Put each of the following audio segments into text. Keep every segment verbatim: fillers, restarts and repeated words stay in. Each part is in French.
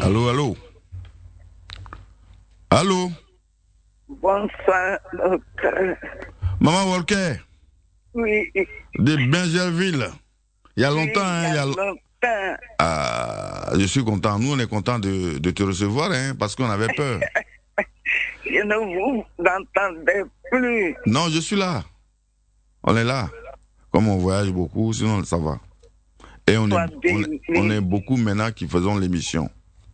Allô, allô. Allô. Bonsoir, docteur. Maman Walker. Oui. De Benjerville. Il y a Oui, longtemps, hein. Il y a il y a longtemps. Ah, je suis content. Nous, on est content de, de te recevoir, hein, parce qu'on avait peur. Je ne vous entendais plus. Non, je suis là. On est là. Comme on voyage beaucoup, sinon ça va. Et on est, on est, on est beaucoup maintenant qui faisons l'émission.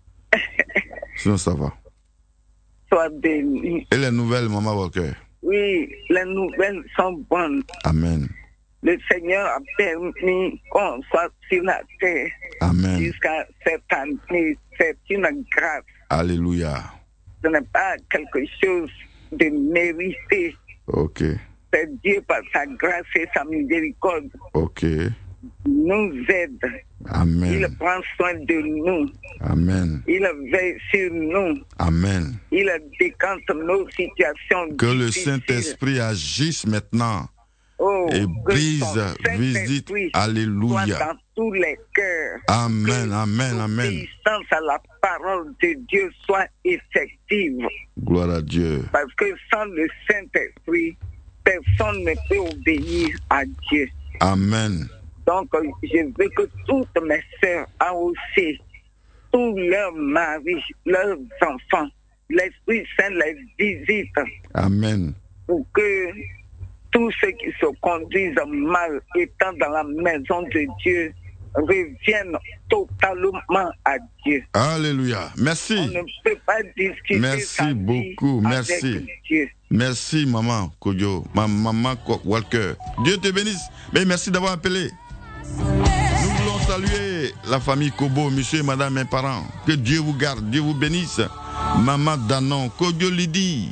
Sinon ça va. Sois béni. Et les nouvelles, Maman Walker? Oui, les nouvelles sont bonnes. Amen. Le Seigneur a permis qu'on soit sur la terre. Amen. Jusqu'à cette année. C'est une grâce. Alléluia. Ce n'est pas quelque chose de mérité. Ok. C'est Dieu par sa grâce et sa miséricorde. Ok. Nous aide. Amen. Il prend soin de nous. Amen. Il veille sur nous. Amen. Il décante nos situations. Que difficiles. le Saint-Esprit agisse maintenant. Oh, et brise, visite, alléluia. Dans tous les cœurs. Amen, amen, amen. L'obéissance à la parole de Dieu soit effective. Gloire à Dieu. Parce que sans le Saint-Esprit, personne ne peut obéir à Dieu. Amen. Donc, je veux que toutes mes sœurs aussi, tous leurs maris, leurs enfants, l'Esprit Saint les visite. Amen. Pour que tous ceux qui se conduisent mal, étant dans la maison de Dieu, reviennent totalement à Dieu. Alléluia. Merci. On ne peut pas discuter. Merci beaucoup. Merci. Dieu. Merci, maman Kodjo, ma maman Walker. Dieu te bénisse. Mais merci d'avoir appelé. Nous voulons saluer la famille Kobo, monsieur et madame, mes parents. Que Dieu vous garde, Dieu vous bénisse. Maman Danon, Kodjo Lydie.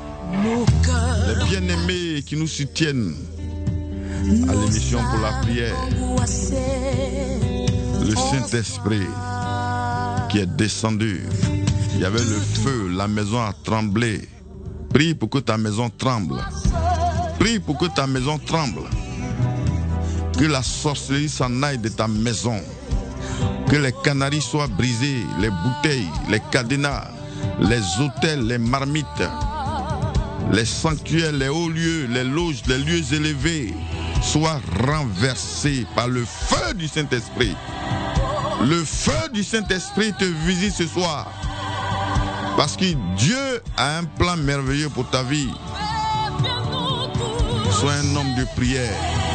Les bien-aimés qui nous soutiennent à l'émission pour la prière. Le Saint-Esprit qui est descendu. Il y avait le feu, la maison a tremblé. Prie pour que ta maison tremble. Prie pour que ta maison tremble. Que la sorcellerie s'en aille de ta maison. Que les canaries soient brisés, les bouteilles, les cadenas, les hôtels, les marmites, les sanctuaires, les hauts lieux, les loges, les lieux élevés soient renversés par le feu du Saint-Esprit. Le feu du Saint-Esprit te visite ce soir. Parce que Dieu a un plan merveilleux pour ta vie. Sois un homme de prière.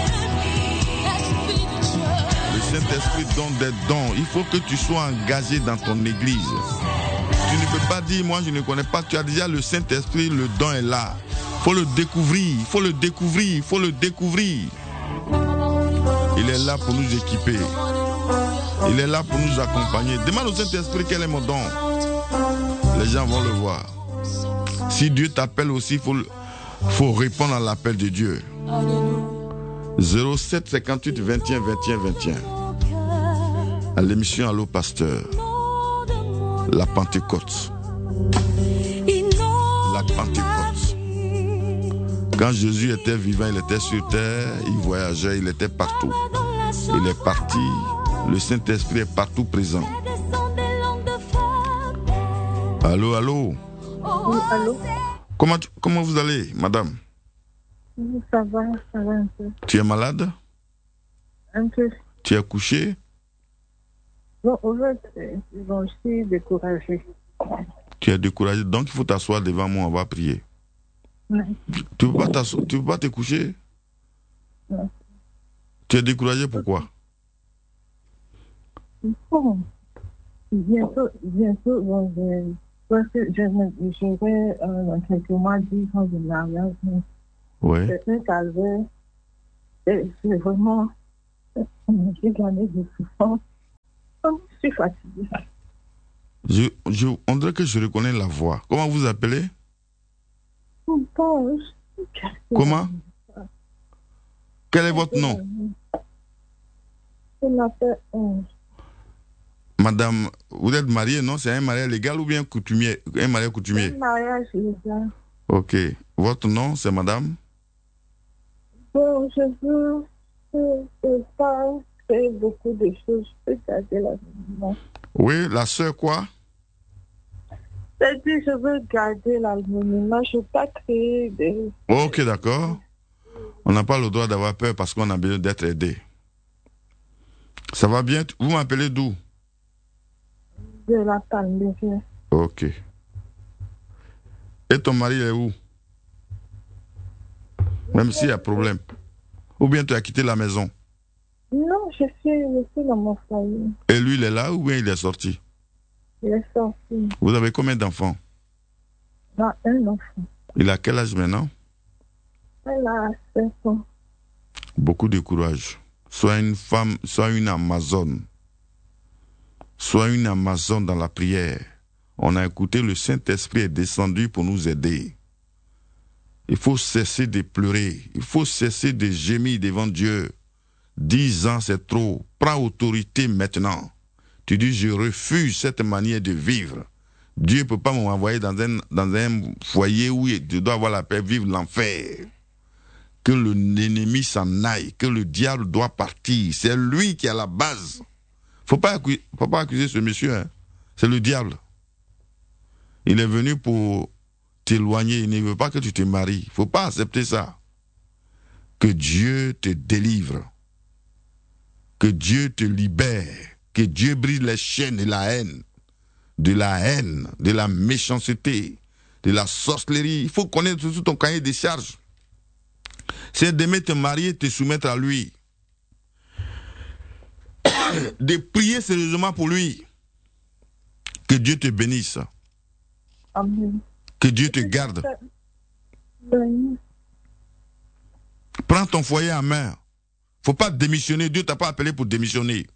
Le Saint-Esprit donne des dons. Il faut que tu sois engagé dans ton église. Tu ne peux pas dire, moi je ne connais pas. Tu as déjà le Saint-Esprit, le don est là. Il faut le découvrir, il faut le découvrir, il faut le découvrir. Il est là pour nous équiper. Il est là pour nous accompagner. Demande au Saint-Esprit quel est mon don. Les gens vont le voir. Si Dieu t'appelle aussi, il faut, faut répondre à l'appel de Dieu. zéro sept cinquante-huit vingt et un vingt et un vingt et un. À l'émission Allô Pasteur. La Pentecôte. La Pentecôte. Quand Jésus était vivant, il était sur terre, il voyageait, il était partout. Il est parti, le Saint-Esprit est partout présent. Allô, allô. Oui, allô. Comment, comment vous allez, madame? Ça va, ça va un peu. Tu es malade? Un peu. Tu es couché? Bon, en fait, je suis découragée. Tu es découragé, donc il faut t'asseoir devant moi, on va prier. Non. Tu ne peux pas t'asseoir, tu peux pas te coucher? Non. Tu es découragé, pourquoi? Bon, bientôt, bientôt, bon, je, parce que je, je vais euh, dans quelques mois dix ans de mariage. Oui. C'est un calvaire. Et c'est vraiment, j'ai gagné de souffrance. Je suis fatiguée. Je, je, on dirait que je reconnais la voix. Comment vous appelez? Bon, Comment? Quel est votre nom? Je m'appelle Ange. Madame, vous êtes mariée, non? C'est un mariage légal ou bien coutumier? Un mariage coutumier? Un mariage légal. Ok. Votre nom, c'est madame? Bon, je veux, je peux pas faire beaucoup de choses. Je peux garder la maison. Oui, la sœur quoi? C'est-à-dire, je veux garder l'anonymat, je ne veux pas créer des... Ok, d'accord. On n'a pas le droit d'avoir peur parce qu'on a besoin d'être aidé. Ça va bien? Vous m'appelez d'où? De la pandémie. Ok. Et ton mari est où? Même s'il y a problème. Ou bien tu as quitté la maison? Non, je suis, je suis dans mon foyer. Et lui, il est là ou bien il est sorti? Il est sorti. Vous avez combien d'enfants? Il a un enfant. Il a quel âge maintenant? Elle a sept ans. Beaucoup de courage. Sois une femme, sois une Amazone. Sois une Amazone dans la prière. On a écouté, le Saint-Esprit est descendu pour nous aider. Il faut cesser de pleurer. Il faut cesser de gémir devant Dieu. Dix ans, c'est trop. Prends autorité maintenant. Tu dis, je refuse cette manière de vivre. Dieu ne peut pas m'envoyer dans un, dans un foyer où je dois avoir la paix, vivre l'enfer. Que l'ennemi s'en aille, que le diable doit partir. C'est lui qui est à la base. Il ne faut pas accuser ce monsieur. Hein. C'est le diable. Il est venu pour t'éloigner. Il ne veut pas que tu te maries. Il ne faut pas accepter ça. Que Dieu te délivre. Que Dieu te libère. Que Dieu brise les chaînes de la haine. De la haine, de la méchanceté, de la sorcellerie. Il faut connaître tout ton cahier des charges. C'est d'aimer te marier, te soumettre à lui. De prier sérieusement pour lui. Que Dieu te bénisse. Amen. Que Dieu te garde. Amen. Prends ton foyer en main. Faut pas démissionner. Dieu t'a pas appelé pour démissionner.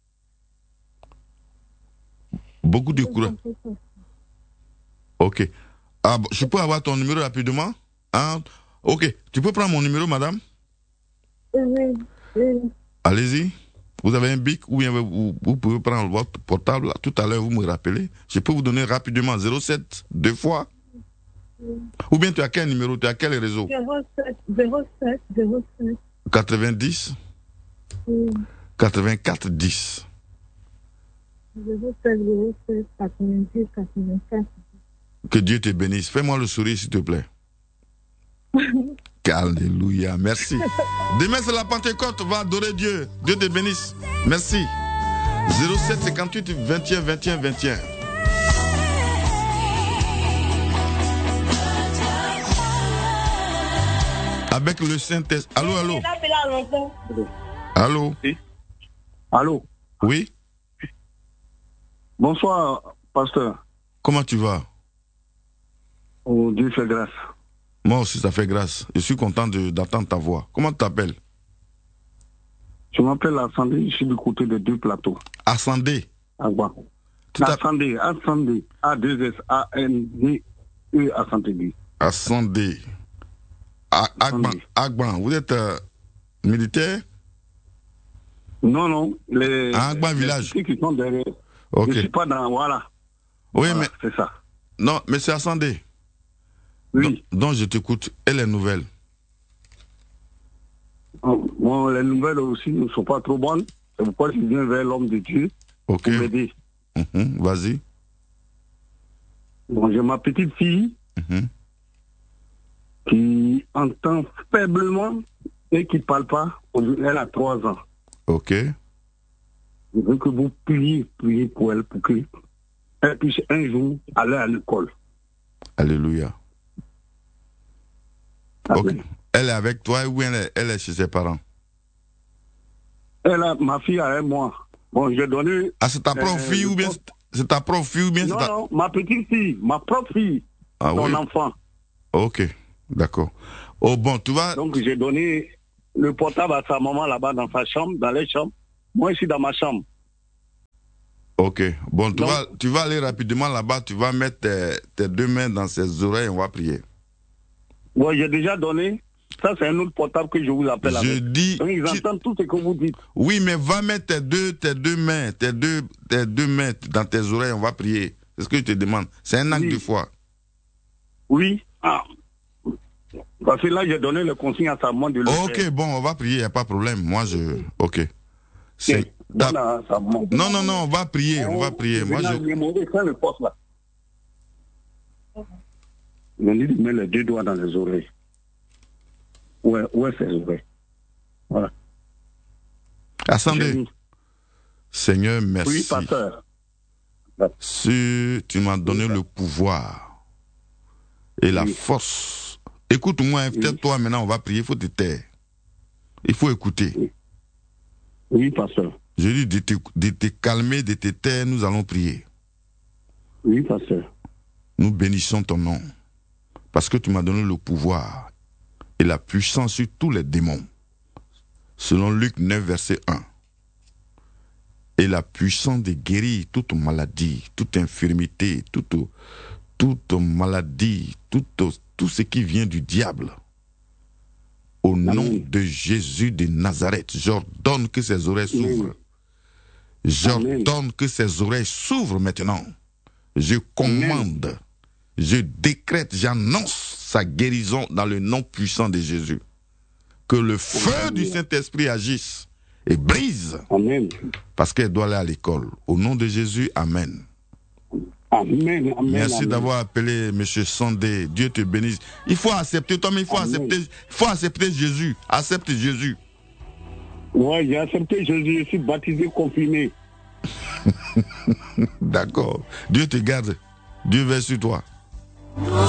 Beaucoup de courage. Ok. Ah, je peux avoir ton numéro rapidement? Hein? Ok. Tu peux prendre mon numéro, madame? Oui, oui. Allez-y. Vous avez un bic ou bien vous, vous pouvez prendre votre portable. Tout à l'heure, vous me rappelez. Je peux vous donner rapidement zéro sept deux fois. Oui. Ou bien tu as quel numéro? Tu as quel réseau? zéro sept zéro sept zéro sept quatre-vingt-dix Oui. quatre-vingt-quatre dix zéro sept zéro sept quatre-vingt-dix quatre-vingt-quatre Que Dieu te bénisse. Fais-moi le sourire, s'il te plaît. Alléluia. Merci. Demain, c'est la Pentecôte. Va adorer Dieu. Dieu te bénisse. Merci. zéro sept cinquante-huit vingt et un vingt et un vingt et un Avec le Saint-Esprit. Allô, allô. Allô. Oui. Allô. Oui. Bonsoir, pasteur. Comment tu vas? Oh, Dieu fait grâce. Moi aussi, ça fait grâce. Je suis content de, d'entendre ta voix. Comment tu t'appelles? Je m'appelle Ascendé, je suis du côté de deux plateaux. Ascendé? Agba. Ascendé, Ascendé. A deux S A N D E Ascendé. Ascendé. Agban. Agban. Vous êtes euh, militaire? Non, non. Les, Agban village. Les qui sont derrière. Ok. Je ne suis pas dans. Voilà. Oui, voilà, mais. C'est ça. Non, mais c'est Ascendé. Oui. Donc, donc je t'écoute. Et les nouvelles? Bon, les nouvelles aussi ne sont pas trop bonnes. C'est pourquoi je viens vers l'homme de Dieu. Ok. Pour m'aider. Mm-hmm. Vas-y. Bon, j'ai ma petite fille mm-hmm. qui entend faiblement et qui ne parle pas. Elle a trois ans. Ok. Je veux que vous priez, priez pour elle, pour qu'elle puisse un jour aller à l'école. Alléluia. Ok. Amen. Elle est avec toi ou elle est, elle est chez ses parents? Elle a, ma fille a un mois. Bon, j'ai donné... Ah, c'est ta propre euh, fille ou bien c'est ta propre fille ou bien non, c'est ta... non, ma petite fille, ma propre fille, ah, ton oui. enfant. Ok, d'accord. Oh bon, tu vas... Donc j'ai donné le portable à sa maman là-bas dans sa chambre, dans les chambres. Moi, je suis dans ma chambre. Ok, bon, tu, Donc, vas, tu vas aller rapidement là-bas, tu vas mettre tes, tes deux mains dans ses oreilles et on va prier. Bon, j'ai déjà donné. Ça, c'est un autre portable que je vous appelle. Je avec. dis... Donc, ils entendent tout ce que vous dites. Oui, mais va mettre tes deux, tes deux mains, tes deux, tes deux mains dans tes oreilles, on va prier. C'est ce que je te demande. C'est un acte oui. de foi. Oui. Ah. Parce que là, j'ai donné le consigne à sa maman de le Ok, faire. bon, on va prier, il n'y a pas de problème. Moi, je... Ok. C'est... Ta... Non, non, non, non, on va prier, on va prier. Moi, je... Le poste, là. On dit de mettre les deux doigts dans les oreilles. Ouais, ouais, ses oreilles. Voilà. Attendez. Seigneur, merci. Oui, pasteur. Si tu m'as donné oui, le pouvoir et oui. la force. Écoute-moi, oui. peut-être toi maintenant on va prier, il faut te taire. Il faut écouter. Oui, oui pasteur. Je dis de te, de te calmer, de te taire, nous allons prier. Oui, pasteur. Nous bénissons ton nom. Parce que tu m'as donné le pouvoir et la puissance sur tous les démons. Selon Luc neuf, verset un. Et la puissance de guérir toute maladie, toute infirmité, toute, toute maladie, tout, tout ce qui vient du diable. Au Amen. Nom de Jésus de Nazareth, j'ordonne que ses oreilles s'ouvrent. J'ordonne que ses oreilles s'ouvrent maintenant. Je commande, Amen. Je décrète, j'annonce sa guérison dans le nom puissant de Jésus. Que le feu Amen. Du Saint-Esprit agisse et brise. Amen. Parce qu'elle doit aller à l'école. Au nom de Jésus, Amen. Amen. Amen. Merci d'avoir appelé M. Sandé. Dieu te bénisse. Il faut accepter, toi, mais il faut Amen. accepter, il faut accepter Jésus. Accepte Jésus. Oui, j'ai accepté Jésus. Je suis baptisé, confirmé. D'accord. Dieu te garde. Dieu veille sur toi.